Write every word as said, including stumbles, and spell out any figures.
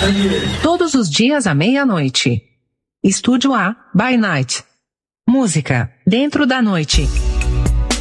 Todos os dias à meia-noite. Estúdio A, by Night. Música, dentro da noite.